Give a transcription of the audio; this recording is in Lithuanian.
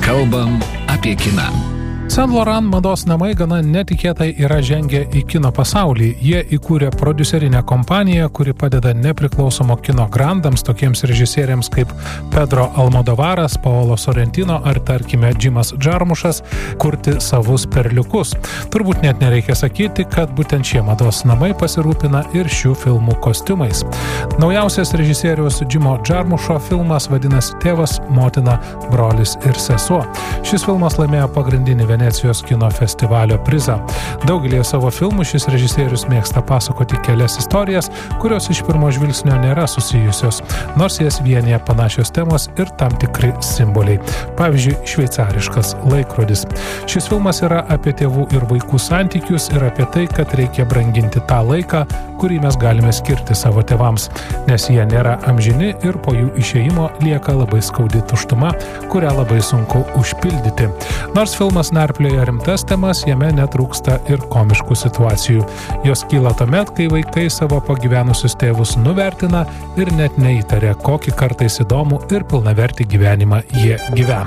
Kalbam apie kiną. Saint Laurent mados namai gana netikėtai yra žengę į kino pasaulį. Jie įkūrė prodiuserinę kompaniją, kuri padeda nepriklausomo kino grandams, tokiems režisieriams kaip Pedro Almodovaras, Paolo Sorrentino ar, tarkime, Jimas Jarmušas, kurti savus perliukus. Turbūt net nereikia sakyti, kad būtent šie mados namai pasirūpina ir šių filmų kostiumais. Naujausias režisieriaus Jimo Jarmušo filmas vadinasi Tėvas, motina, brolis ir sesuo. Šis filmas laimėjo pagrindinį Venecijos kino festivalio prizą. Daugelį savo filmų šis režisierius mėgsta pasakoti kelias istorijas, kurios iš pirmo žvilgsnio nėra susijusios, nors jas vienyje panašios temos ir tam tikri simboliai. Pavyzdžiui, šveicariškas laikrodis. Šis filmas yra apie tėvų ir vaikų santykius ir apie tai, kad reikia branginti tą laiką, kurį mes galime skirti savo tėvams, nes jie nėra amžini ir po jų išėjimo lieka labai skaudi tuštuma, kurią labai sunku užpildyti. Nors filmas narplioja rimtas temas, jame netrūksta ir komiškų situacijų. Jos kyla tuomet, kai vaikai savo pagyvenusius tėvus nuvertina ir net neįtaria, kokį kartais įdomų ir pilnavertį gyvenimą jie gyvena.